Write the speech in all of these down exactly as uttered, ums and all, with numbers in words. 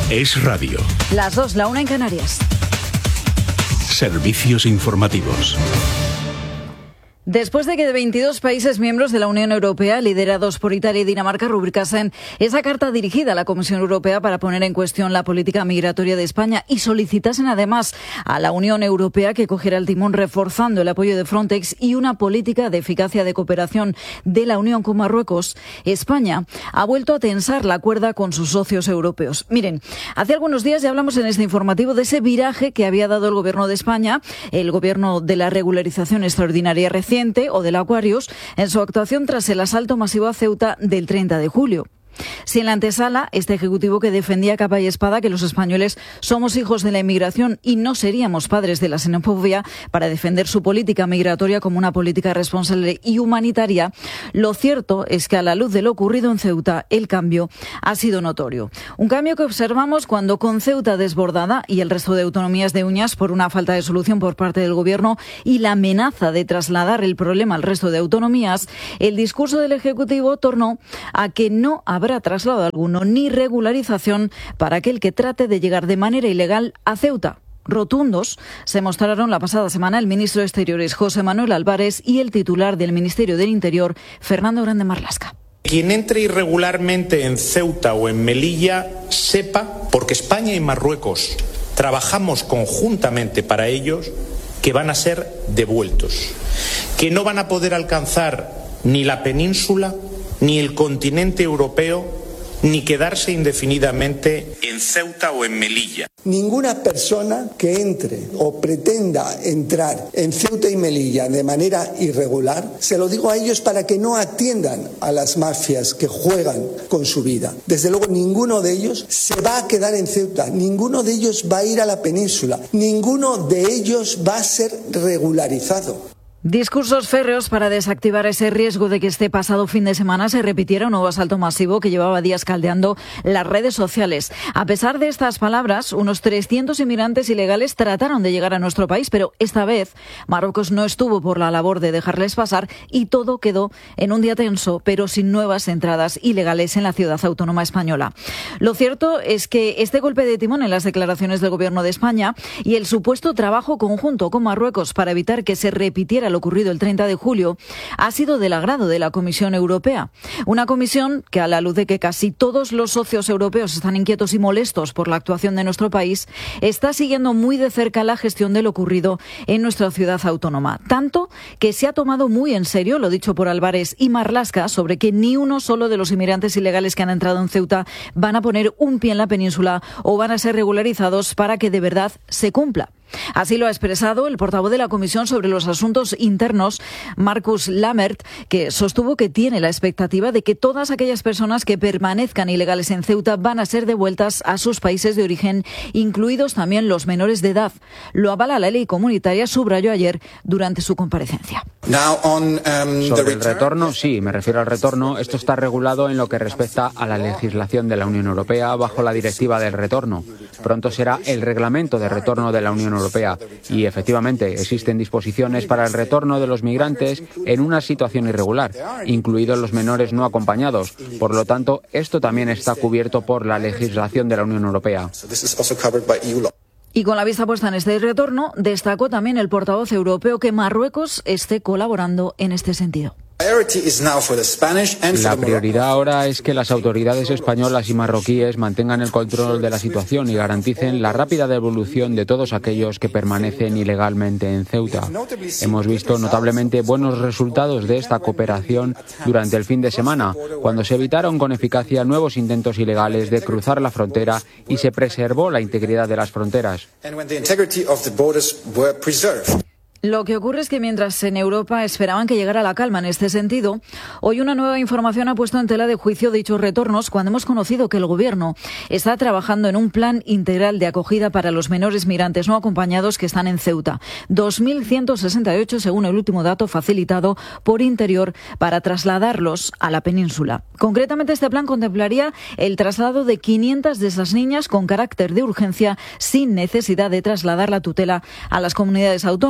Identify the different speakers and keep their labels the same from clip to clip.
Speaker 1: Es radio.
Speaker 2: Las dos, la una en Canarias.
Speaker 1: Servicios informativos.
Speaker 2: Después de que veintidós países miembros de la Unión Europea, liderados por Italia y Dinamarca, rubricasen esa carta dirigida a la Comisión Europea para poner en cuestión la política migratoria de España y solicitasen además a la Unión Europea que cogiera el timón reforzando el apoyo de Frontex y una política de eficacia de cooperación de la Unión con Marruecos, España ha vuelto a tensar la cuerda con sus socios europeos. Miren, hace algunos días ya hablamos en este informativo de ese viraje que había dado el Gobierno de España, el Gobierno de la regularización extraordinaria reciente, o del Aquarius, en su actuación tras el asalto masivo a Ceuta del treinta de julio. Si en la antesala, este ejecutivo que defendía capa y espada que los españoles somos hijos de la inmigración y no seríamos padres de la xenofobia para defender su política migratoria como una política responsable y humanitaria, lo cierto es que a la luz de lo ocurrido en Ceuta, el cambio ha sido notorio. Un cambio que observamos cuando con Ceuta desbordada y el resto de autonomías de uñas por una falta de solución por parte del Gobierno y la amenaza de trasladar el problema al resto de autonomías, el discurso del Ejecutivo tornó a que no habrá habrá traslado alguno ni regularización para aquel que trate de llegar de manera ilegal a Ceuta. Rotundos se mostraron la pasada semana el ministro de Exteriores José Manuel Álvarez y el titular del Ministerio del Interior Fernando Grande Marlaska.
Speaker 3: Quien entre irregularmente en Ceuta o en Melilla sepa, porque España y Marruecos trabajamos conjuntamente para ellos, que van a ser devueltos, que no van a poder alcanzar ni la península ni el continente europeo, ni quedarse indefinidamente en Ceuta o en Melilla.
Speaker 4: Ninguna persona que entre o pretenda entrar en Ceuta y Melilla de manera irregular, se lo digo a ellos para que no atiendan a las mafias que juegan con su vida. Desde luego, ninguno de ellos se va a quedar en Ceuta, ninguno de ellos va a ir a la península, ninguno de ellos va a ser regularizado.
Speaker 2: Discursos férreos para desactivar ese riesgo de que este pasado fin de semana se repitiera un nuevo asalto masivo que llevaba días caldeando las redes sociales. A pesar de estas palabras, unos trescientos inmigrantes ilegales trataron de llegar a nuestro país, pero esta vez Marruecos no estuvo por la labor de dejarles pasar y todo quedó en un día tenso, pero sin nuevas entradas ilegales en la ciudad autónoma española. Lo cierto es que este golpe de timón en las declaraciones del Gobierno de España y el supuesto trabajo conjunto con Marruecos para evitar que se repitiera lo ocurrido el treinta de julio ha sido del agrado de la Comisión Europea. Una comisión que, a la luz de que casi todos los socios europeos están inquietos y molestos por la actuación de nuestro país, está siguiendo muy de cerca la gestión de lo ocurrido en nuestra ciudad autónoma. Tanto que se ha tomado muy en serio lo dicho por Álvarez y Marlaska sobre que ni uno solo de los inmigrantes ilegales que han entrado en Ceuta van a poner un pie en la península o van a ser regularizados para que de verdad se cumpla. Así lo ha expresado el portavoz de la Comisión sobre los Asuntos Internos, Markus Lammert, que sostuvo que tiene la expectativa de que todas aquellas personas que permanezcan ilegales en Ceuta van a ser devueltas a sus países de origen, incluidos también los menores de edad. Lo avala la ley comunitaria, subrayó ayer durante su comparecencia.
Speaker 5: Now on, um, Sobre el retorno, sí, me refiero al retorno. Esto está regulado en lo que respecta a la legislación de la Unión Europea bajo la Directiva del Retorno. Pronto será el Reglamento de Retorno de la Unión Europea y, efectivamente, existen disposiciones para el retorno de los migrantes en una situación irregular, incluidos los menores no acompañados. Por lo tanto, esto también está cubierto por la legislación de la Unión Europea.
Speaker 2: Y con la vista puesta en este retorno, destacó también el portavoz europeo que Marruecos esté colaborando en este sentido.
Speaker 5: La prioridad ahora es que las autoridades españolas y marroquíes mantengan el control de la situación y garanticen la rápida devolución de todos aquellos que permanecen ilegalmente en Ceuta. Hemos visto notablemente buenos resultados de esta cooperación durante el fin de semana, cuando se evitaron con eficacia nuevos intentos ilegales de cruzar la frontera y se preservó la integridad de las fronteras.
Speaker 2: Lo que ocurre es que mientras en Europa esperaban que llegara la calma en este sentido, hoy una nueva información ha puesto en tela de juicio dichos retornos cuando hemos conocido que el Gobierno está trabajando en un plan integral de acogida para los menores migrantes no acompañados que están en Ceuta. dos mil ciento sesenta y ocho según el último dato facilitado por Interior para trasladarlos a la península. Concretamente, este plan contemplaría el traslado de quinientas de esas niñas con carácter de urgencia sin necesidad de trasladar la tutela a las comunidades autónomas.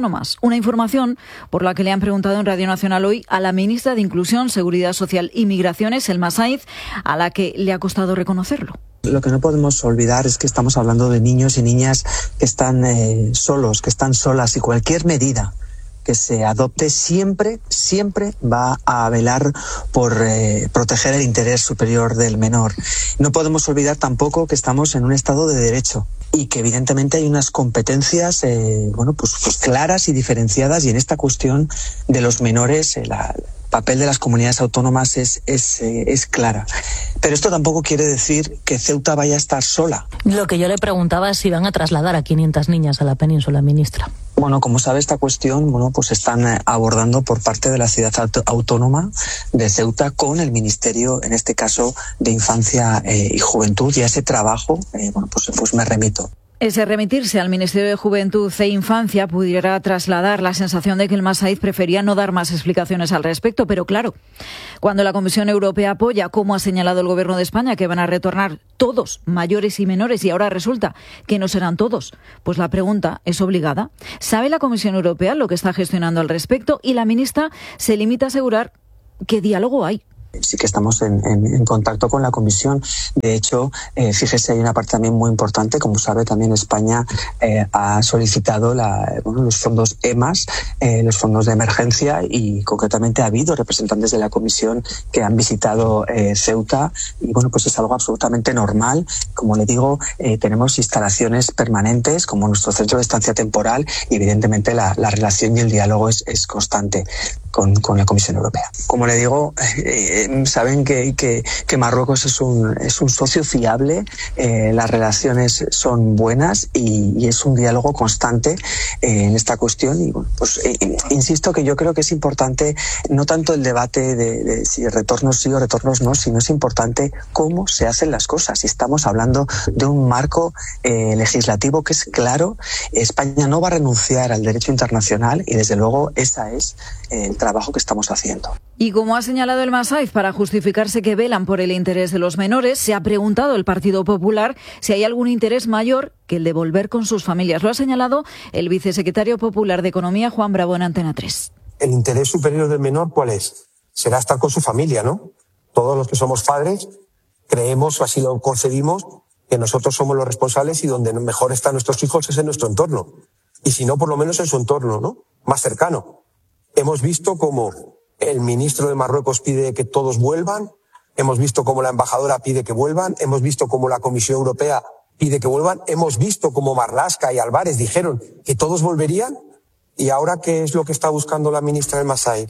Speaker 2: Una información por la que le han preguntado en Radio Nacional hoy a la ministra de Inclusión, Seguridad Social y Migraciones, Elma Saiz, a la que le ha costado reconocerlo.
Speaker 6: Lo que no podemos olvidar es que estamos hablando de niños y niñas que están eh, solos, que están solas, y cualquier medida que se adopte siempre, siempre va a velar por eh, proteger el interés superior del menor. No podemos olvidar tampoco que estamos en un Estado de Derecho y que evidentemente hay unas competencias eh, bueno, pues, pues claras y diferenciadas, y en esta cuestión de los menores eh, la, el papel de las comunidades autónomas es, es, eh, es clara. Pero esto tampoco quiere decir que Ceuta vaya a estar sola.
Speaker 7: Lo que yo le preguntaba es si van a trasladar a quinientas niñas a la península, ministra.
Speaker 6: Bueno, como sabe, esta cuestión, bueno, pues están abordando por parte de la ciudad autónoma de Ceuta con el Ministerio, en este caso, de Infancia eh, y Juventud, y a ese trabajo, eh, bueno, pues, pues me remito.
Speaker 2: Ese remitirse al Ministerio de Juventud e Infancia pudiera trasladar la sensación de que Elma Saiz prefería no dar más explicaciones al respecto, pero claro, cuando la Comisión Europea apoya, como ha señalado el Gobierno de España, que van a retornar todos, mayores y menores, y ahora resulta que no serán todos, pues la pregunta es obligada. ¿Sabe la Comisión Europea lo que está gestionando al respecto? Y la ministra se limita a asegurar que diálogo hay.
Speaker 6: Sí que estamos en, en, en contacto con la Comisión. De hecho, eh, fíjese, hay una parte también muy importante. Como sabe, también España eh, ha solicitado la, bueno, los fondos E M A S, eh, los fondos de emergencia, y concretamente ha habido representantes de la Comisión que han visitado eh, Ceuta, y bueno, pues es algo absolutamente normal. Como le digo, eh, tenemos instalaciones permanentes como nuestro centro de estancia temporal, y evidentemente la, la relación y el diálogo es, es constante con, con la Comisión Europea. Como le digo, eh, saben que, que, que Marruecos es un, es un socio fiable, eh, las relaciones son buenas, y, y es un diálogo constante eh, en esta cuestión. Y bueno, pues eh, insisto que yo creo que es importante no tanto el debate de, de si retornos sí o retornos no, sino es importante cómo se hacen las cosas. Y estamos hablando de un marco eh, legislativo que es claro. España no va a renunciar al derecho internacional, y desde luego ese es eh, el trabajo que estamos haciendo.
Speaker 2: Y como ha señalado Elma Saiz, para justificarse que velan por el interés de los menores, se ha preguntado el Partido Popular si hay algún interés mayor que el de volver con sus familias. Lo ha señalado el vicesecretario popular de Economía, Juan Bravo, en Antena tres.
Speaker 8: El interés superior del menor, ¿cuál es? Será estar con su familia, ¿no? Todos los que somos padres creemos, o así lo concebimos, que nosotros somos los responsables, y donde mejor están nuestros hijos es en nuestro entorno. Y si no, por lo menos en su entorno, ¿no? Más cercano. Hemos visto cómo el ministro de Marruecos pide que todos vuelvan, hemos visto cómo la embajadora pide que vuelvan, hemos visto cómo la Comisión Europea pide que vuelvan, hemos visto cómo Marlaska y Álvarez dijeron que todos volverían, y ahora ¿qué es lo que está buscando la ministra Elma Saiz?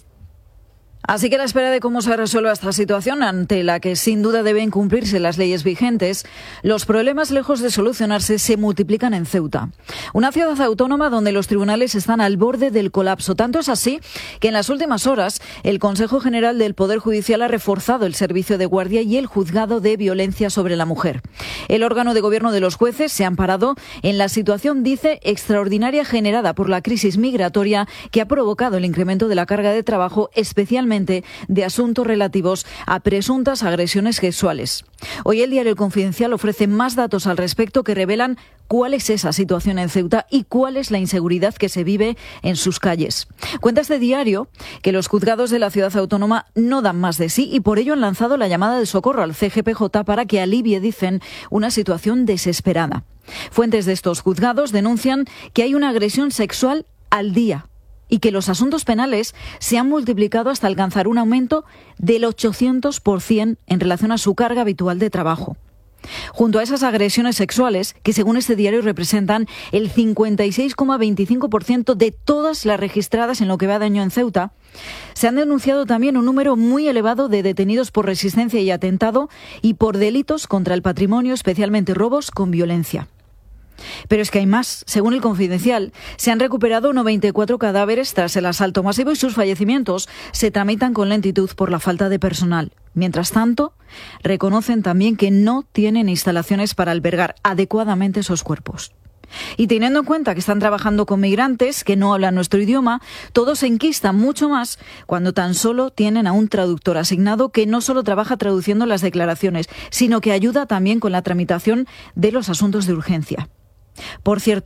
Speaker 2: Así que a la espera de cómo se resuelva esta situación, ante la que sin duda deben cumplirse las leyes vigentes, los problemas, lejos de solucionarse, se multiplican en Ceuta. Una ciudad autónoma donde los tribunales están al borde del colapso. Tanto es así que en las últimas horas el Consejo General del Poder Judicial ha reforzado el servicio de guardia y el juzgado de violencia sobre la mujer. El órgano de gobierno de los jueces se ha amparado en la situación, dice, extraordinaria generada por la crisis migratoria que ha provocado el incremento de la carga de trabajo, especialmente de asuntos relativos a presuntas agresiones sexuales. Hoy el diario El Confidencial ofrece más datos al respecto que revelan cuál es esa situación en Ceuta y cuál es la inseguridad que se vive en sus calles. Cuenta este diario que los juzgados de la ciudad autónoma no dan más de sí, y por ello han lanzado la llamada de socorro al C G P J para que alivie, dicen, una situación desesperada. Fuentes de estos juzgados denuncian que hay una agresión sexual al día y que los asuntos penales se han multiplicado hasta alcanzar un aumento del ochocientos por ciento en relación a su carga habitual de trabajo. Junto a esas agresiones sexuales, que según este diario representan el cincuenta y seis coma veinticinco por ciento de todas las registradas en lo que va de año en Ceuta, se han denunciado también un número muy elevado de detenidos por resistencia y atentado y por delitos contra el patrimonio, especialmente robos con violencia. Pero es que hay más. Según El Confidencial, se han recuperado noventa y cuatro cadáveres tras el asalto masivo, y sus fallecimientos se tramitan con lentitud por la falta de personal. Mientras tanto, reconocen también que no tienen instalaciones para albergar adecuadamente esos cuerpos. Y teniendo en cuenta que están trabajando con migrantes que no hablan nuestro idioma, todo se enquista mucho más cuando tan solo tienen a un traductor asignado que no solo trabaja traduciendo las declaraciones, sino que ayuda también con la tramitación de los asuntos de urgencia. Por cierto,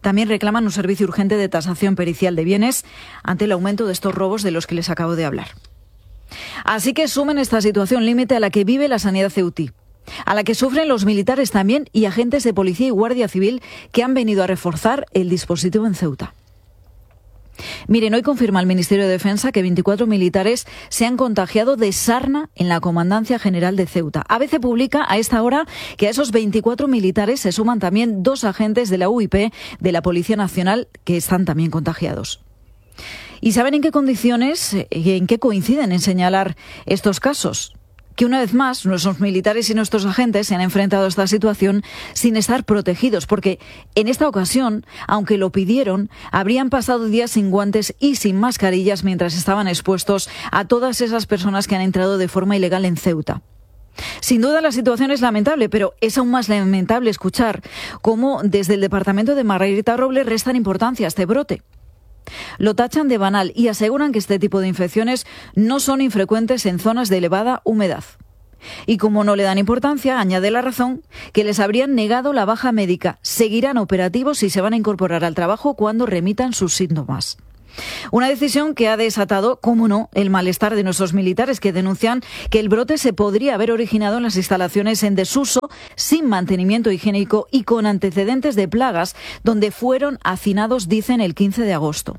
Speaker 2: También reclaman un servicio urgente de tasación pericial de bienes ante el aumento de estos robos de los que les acabo de hablar. Así que sumen esta situación límite a la que vive la sanidad ceutí, a la que sufren los militares también y agentes de policía y guardia civil que han venido a reforzar el dispositivo en Ceuta. Miren, hoy confirma el Ministerio de Defensa que veinticuatro militares se han contagiado de sarna en la Comandancia General de Ceuta. A B C publica a esta hora que a esos veinticuatro militares se suman también dos agentes de la U I P de la Policía Nacional que están también contagiados. ¿Y saben en qué condiciones y en qué coinciden en señalar estos casos? Que una vez más nuestros militares y nuestros agentes se han enfrentado a esta situación sin estar protegidos, porque en esta ocasión, aunque lo pidieron, habrían pasado días sin guantes y sin mascarillas mientras estaban expuestos a todas esas personas que han entrado de forma ilegal en Ceuta. Sin duda la situación es lamentable, pero es aún más lamentable escuchar cómo desde el departamento de Margarita Robles restan importancia a este brote. Lo tachan de banal y aseguran que este tipo de infecciones no son infrecuentes en zonas de elevada humedad. Y como no le dan importancia, añade la razón que les habrían negado la baja médica. Seguirán operativos y se van a incorporar al trabajo cuando remitan sus síntomas. Una decisión que ha desatado, cómo no, el malestar de nuestros militares que denuncian que el brote se podría haber originado en las instalaciones en desuso, sin mantenimiento higiénico y con antecedentes de plagas, donde fueron hacinados, dicen, el quince de agosto.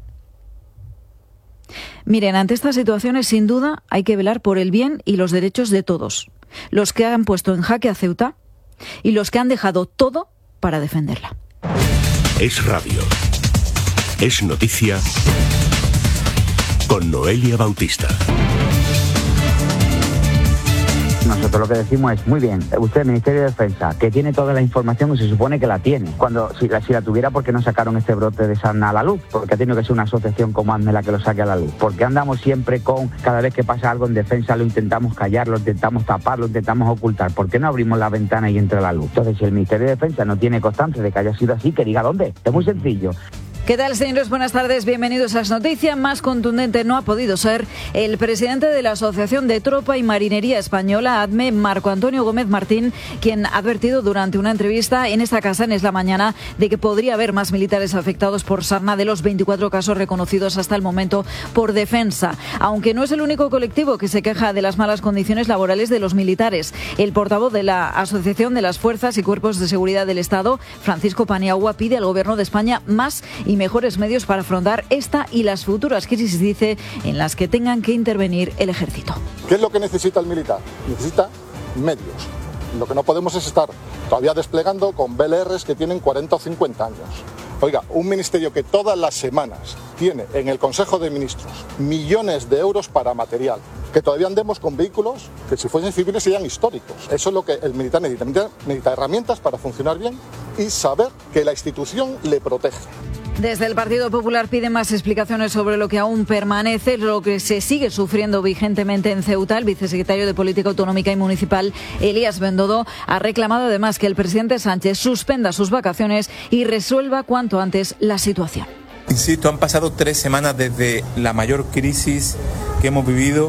Speaker 2: Miren, ante estas situaciones, sin duda, hay que velar por el bien y los derechos de todos, los que han puesto en jaque a Ceuta y los que han dejado todo para defenderla.
Speaker 1: Es radio. Es noticia con Noelia Bautista.
Speaker 9: Nosotros lo que decimos es, muy bien, usted, Ministerio de Defensa, que tiene toda la información y se supone que la tiene. Cuando si la, si la tuviera, ¿por qué no sacaron este brote de sarna a la luz? Porque ha tenido que ser una asociación como ADME la que lo saque a la luz. Porque andamos siempre con, cada vez que pasa algo en defensa, lo intentamos callar, lo intentamos tapar, lo intentamos ocultar. ¿Por qué no abrimos la ventana y entra la luz? Entonces, si el Ministerio de Defensa no tiene constancia de que haya sido así, que diga dónde. Es muy sencillo.
Speaker 2: ¿Qué tal, señores? Buenas tardes, bienvenidos a las noticias. Más contundente no ha podido ser el presidente de la Asociación de Tropa y Marinería Española, ADME, Marco Antonio Gómez Martín, quien ha advertido durante una entrevista en esta casa en Es la Mañana de que podría haber más militares afectados por sarna de los veinticuatro casos reconocidos hasta el momento por Defensa. Aunque no es el único colectivo que se queja de las malas condiciones laborales de los militares. El portavoz de la Asociación de las Fuerzas y Cuerpos de Seguridad del Estado, Francisco Paniagua, pide al Gobierno de España más y mejores medios para afrontar esta y las futuras crisis, dice, en las que tengan que intervenir el ejército.
Speaker 10: ¿Qué es lo que necesita el militar? Necesita medios. Lo que no podemos es estar todavía desplegando con B L Rs que tienen cuarenta o cincuenta años. Oiga, un ministerio que todas las semanas tiene en el Consejo de Ministros millones de euros para material, que todavía andemos con vehículos que si fuesen civiles serían históricos. Eso es lo que el militar necesita. Necesita herramientas para funcionar bien y saber que la institución le protege.
Speaker 2: Desde el Partido Popular piden más explicaciones sobre lo que aún permanece, lo que se sigue sufriendo vigentemente en Ceuta. El vicesecretario de Política Autonómica y Municipal, Elías Bendodo, ha reclamado además que el presidente Sánchez suspenda sus vacaciones y resuelva cuanto antes la situación.
Speaker 11: Insisto, han pasado tres semanas desde la mayor crisis que hemos vivido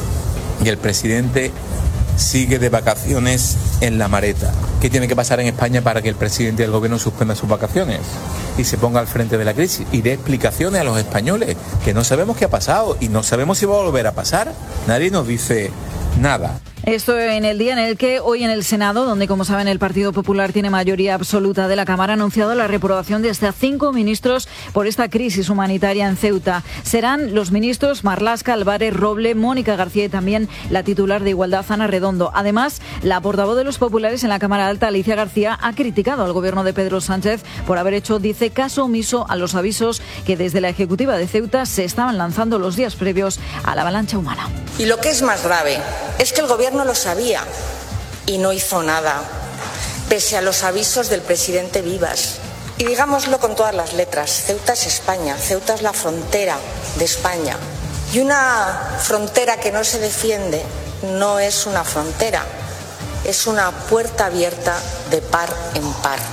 Speaker 11: y el presidente sigue de vacaciones en la Mareta. ¿Qué tiene que pasar en España para que el presidente del gobierno suspenda sus vacaciones y se ponga al frente de la crisis y dé explicaciones a los españoles, que no sabemos qué ha pasado y no sabemos si va a volver a pasar? Nadie nos dice nada.
Speaker 2: Esto en el día en el que hoy en el Senado, donde como saben el Partido Popular tiene mayoría absoluta de la Cámara, ha anunciado la reprobación de hasta cinco ministros por esta crisis humanitaria en Ceuta. Serán los ministros Marlaska, Álvarez, Roble, Mónica García y también la titular de Igualdad, Ana Redondo. Además, la portavoz de los populares en la Cámara Alta, Alicia García, ha criticado al gobierno de Pedro Sánchez por haber hecho, dice, caso omiso a los avisos que desde la Ejecutiva de Ceuta se estaban lanzando los días previos a la avalancha humana.
Speaker 12: Y lo que es más grave es que el gobierno no lo sabía y no hizo nada, pese a los avisos del presidente Vivas. Y digámoslo con todas las letras, Ceuta es España, Ceuta es la frontera de España. Y una frontera que no se defiende no es una frontera, es una puerta abierta de par en par.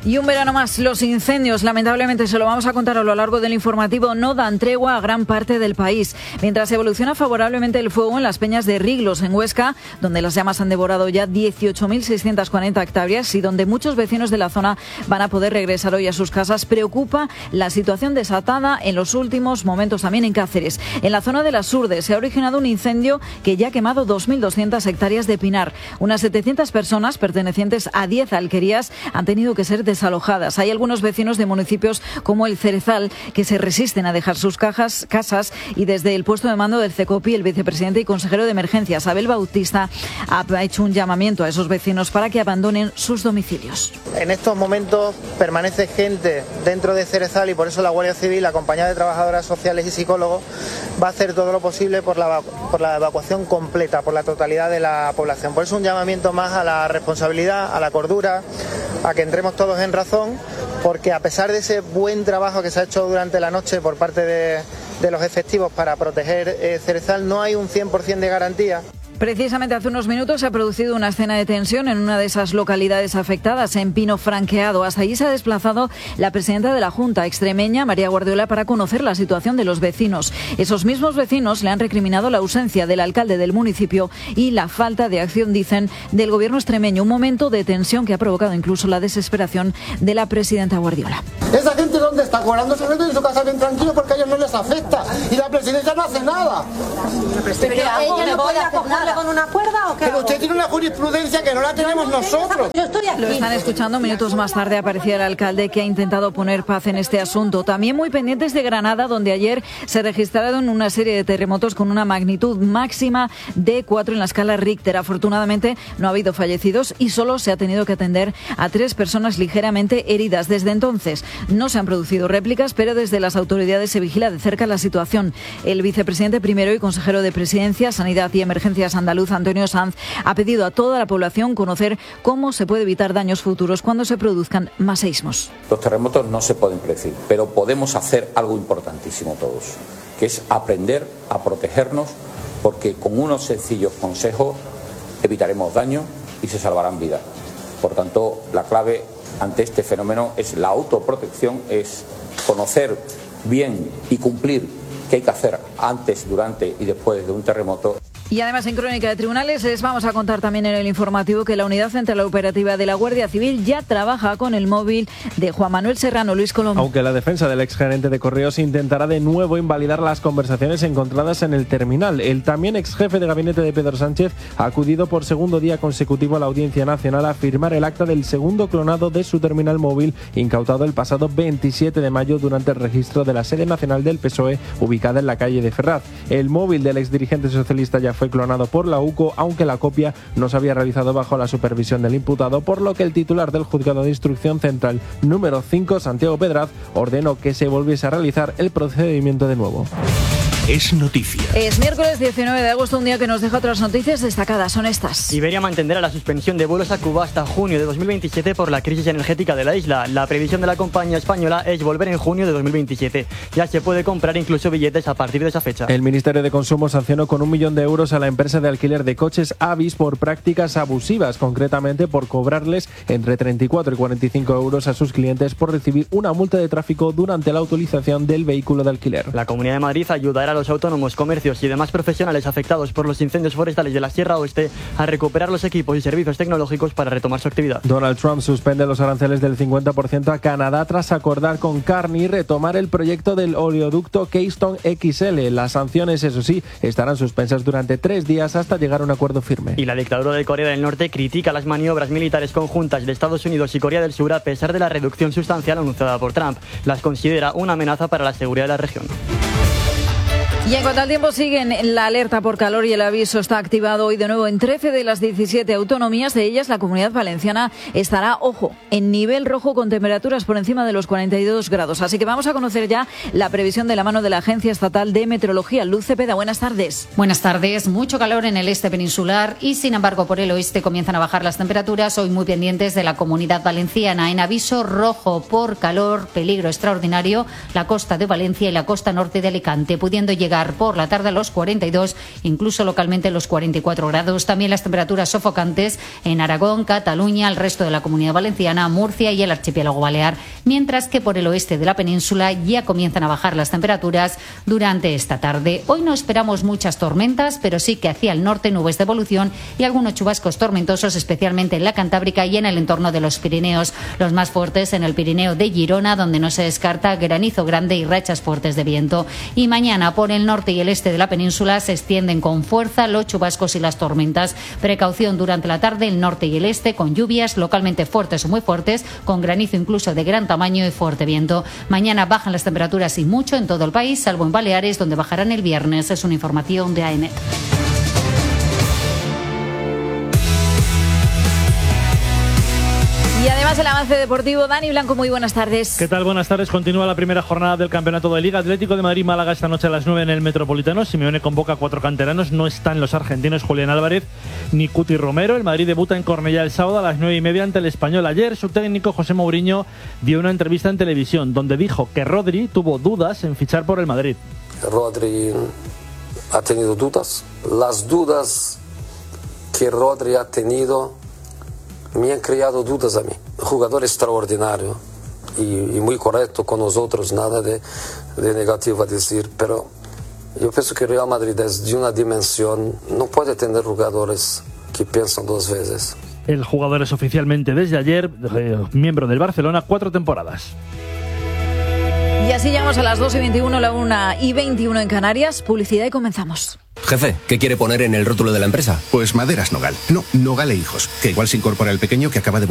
Speaker 2: Y un verano más, los incendios, lamentablemente se lo vamos a contar a lo largo del informativo, no dan tregua a gran parte del país. Mientras evoluciona favorablemente el fuego en las peñas de Riglos, en Huesca, donde las llamas han devorado ya dieciocho mil seiscientas cuarenta hectáreas y donde muchos vecinos de la zona van a poder regresar hoy a sus casas, preocupa la situación desatada en los últimos momentos también en Cáceres. En la zona de las Urdes se ha originado un incendio que ya ha quemado dos mil doscientas hectáreas de pinar. Unas setecientas personas pertenecientes a diez alquerías han tenido que ser desalojadas. Hay algunos vecinos de municipios como el Cerezal que se resisten a dejar sus cajas, casas y desde el puesto de mando del CECOPI, el vicepresidente y consejero de Emergencias, Abel Bautista, ha hecho un llamamiento a esos vecinos para que abandonen sus domicilios.
Speaker 13: En estos momentos permanece gente dentro de Cerezal y por eso la Guardia Civil, acompañada de trabajadoras sociales y psicólogos, va a hacer todo lo posible por la, por la evacuación completa, por la totalidad de la población. Por eso un llamamiento más a la responsabilidad, a la cordura, a que entremos todos en razón, porque a pesar de ese buen trabajo que se ha hecho durante la noche por parte de, de los efectivos para proteger eh, Cerezal, no hay un cien por ciento de garantía.
Speaker 2: Precisamente hace unos minutos se ha producido una escena de tensión en una de esas localidades afectadas, en Pino Franqueado. Hasta allí se ha desplazado la presidenta de la Junta extremeña, María Guardiola, para conocer la situación de los vecinos. Esos mismos vecinos le han recriminado la ausencia del alcalde del municipio y la falta de acción, dicen, del gobierno extremeño. Un momento de tensión que ha provocado incluso la desesperación de la presidenta Guardiola.
Speaker 14: ¿Esa gente dónde está? Cobrando secreto en su casa bien tranquilo porque a ellos no les afecta. Y la presidenta no hace nada.
Speaker 15: Pero ella no puede hacer nada. ¿Con una cuerda o qué?
Speaker 14: Pero usted tiene una jurisprudencia que no la tenemos nosotros.
Speaker 15: Yo estoy aquí.
Speaker 2: Lo están escuchando. Minutos más tarde aparecía el alcalde que ha intentado poner paz en este asunto. También muy pendientes de Granada, donde ayer se registraron una serie de terremotos con una magnitud máxima de cuatro en la escala Richter. Afortunadamente no ha habido fallecidos y solo se ha tenido que atender a tres personas ligeramente heridas. Desde entonces no se han producido réplicas, pero desde las autoridades se vigila de cerca la situación. El vicepresidente primero y consejero de Presidencia, Sanidad y Emergencias andaluz, Antonio Sanz, ha pedido a toda la población conocer cómo se puede evitar daños futuros cuando se produzcan más seísmos.
Speaker 16: Los terremotos no se pueden predecir, pero podemos hacer algo importantísimo todos, que es aprender a protegernos, porque con unos sencillos consejos evitaremos daños y se salvarán vidas. Por tanto, la clave ante este fenómeno es la autoprotección, es conocer bien y cumplir qué hay que hacer antes, durante y después de un terremoto.
Speaker 2: Y además en Crónica de Tribunales les vamos a contar también en el informativo que la Unidad Central Operativa de la Guardia Civil ya trabaja con el móvil de Juan Manuel Serrano. Luis Colombo.
Speaker 17: Aunque la defensa del exgerente de Correos intentará de nuevo invalidar las conversaciones encontradas en el terminal. El también exjefe de gabinete de Pedro Sánchez ha acudido por segundo día consecutivo a la Audiencia Nacional a firmar el acta del segundo clonado de su terminal móvil incautado el pasado veintisiete de mayo durante el registro de la sede nacional del P S O E ubicada en la calle de Ferraz. El móvil del exdirigente socialista ya fue clonado por la U C O, aunque la copia no se había realizado bajo la supervisión del imputado, por lo que el titular del Juzgado de Instrucción Central número cinco, Santiago Pedraz, ordenó que se volviese a realizar el procedimiento de nuevo.
Speaker 1: Es noticia.
Speaker 2: Es miércoles diecinueve de agosto, un día que nos deja otras noticias destacadas. Son estas.
Speaker 18: Iberia mantendrá la suspensión de vuelos a Cuba hasta junio de dos mil veintisiete por la crisis energética de la isla. La previsión de la compañía española es volver en junio de dos mil veintisiete. Ya se puede comprar incluso billetes a partir de esa fecha.
Speaker 17: El Ministerio de Consumo sancionó con un millón de euros a la empresa de alquiler de coches Avis por prácticas abusivas, concretamente por cobrarles entre treinta y cuatro y cuarenta y cinco euros a sus clientes por recibir una multa de tráfico durante la utilización del vehículo de alquiler.
Speaker 18: La Comunidad de Madrid ayudará a los autónomos, comercios y demás profesionales afectados por los incendios forestales de la Sierra Oeste a recuperar los equipos y servicios tecnológicos para retomar su actividad.
Speaker 17: Donald Trump suspende los aranceles del cincuenta por ciento a Canadá tras acordar con Carney retomar el proyecto del oleoducto Keystone X L. Las sanciones, eso sí, estarán suspensas durante tres días hasta llegar a un acuerdo firme.
Speaker 18: Y la dictadura de Corea del Norte critica las maniobras militares conjuntas de Estados Unidos y Corea del Sur a pesar de la reducción sustancial anunciada por Trump. Las considera una amenaza para la seguridad de la región.
Speaker 2: Y en cuanto al tiempo, siguen la alerta por calor y el aviso está activado hoy de nuevo en trece de las diecisiete autonomías. De ellas, la Comunidad Valenciana estará, ojo, en nivel rojo con temperaturas por encima de los cuarenta y dos grados. Así que vamos a conocer ya la previsión de la mano de la Agencia Estatal de Meteorología. Luz Cepeda, buenas tardes.
Speaker 19: Buenas tardes. Mucho calor en el este peninsular y, sin embargo, por el oeste comienzan a bajar las temperaturas. Hoy muy pendientes de la Comunidad Valenciana. En aviso rojo por calor, peligro extraordinario, la costa de Valencia y la costa norte de Alicante, pudiendo llegar llegar por la tarde a los cuarenta y dos, incluso localmente los cuarenta y cuatro grados. También las temperaturas sofocantes en Aragón, Cataluña, el resto de la Comunidad Valenciana, Murcia y el archipiélago balear, mientras que por el oeste de la península ya comienzan a bajar las temperaturas durante esta tarde. Hoy no esperamos muchas tormentas, pero sí que hacia el norte nubes de evolución y algunos chubascos tormentosos, especialmente en la Cantábrica y en el entorno de los Pirineos. Los más fuertes en el Pirineo de Girona, donde no se descarta granizo grande y rachas fuertes de viento. Y mañana por el norte y el este de la península se extienden con fuerza los chubascos y las tormentas. Precaución durante la tarde el norte y el este con lluvias localmente fuertes o muy fuertes, con granizo incluso de gran tamaño y fuerte viento. Mañana bajan las temperaturas y mucho en todo el país, salvo en Baleares, donde bajarán el viernes. Es una información de A E M E T.
Speaker 2: Y además el avance deportivo, Dani Blanco, muy buenas tardes.
Speaker 20: ¿Qué tal? Buenas tardes. Continúa la primera jornada del Campeonato de Liga. Atlético de Madrid-Málaga esta noche a las nueve en el Metropolitano. Simeone convoca a cuatro canteranos. No están los argentinos Julián Álvarez ni Cuti Romero. El Madrid debuta en Cornellá el sábado a las nueve y media ante el Español. Ayer su técnico José Mourinho dio una entrevista en televisión donde dijo que Rodri tuvo dudas en fichar por el Madrid.
Speaker 21: Rodri ha tenido dudas. Las dudas que Rodri ha tenido me han creado dudas a mí. Jugador extraordinario y, y muy correcto con nosotros, nada de, de negativo a decir, pero yo pienso que Real Madrid es de una dimensión, no puede tener jugadores que piensan dos veces.
Speaker 20: El jugador es oficialmente desde ayer eh, miembro del Barcelona, cuatro temporadas.
Speaker 2: Y así llegamos a las dos y veintiuno, la una y veintiuno en Canarias. Publicidad y comenzamos.
Speaker 1: Jefe, ¿qué quiere poner en el rótulo de la empresa?
Speaker 22: Pues Maderas Nogal. No, Nogal e Hijos, que igual se incorpora el pequeño que acaba de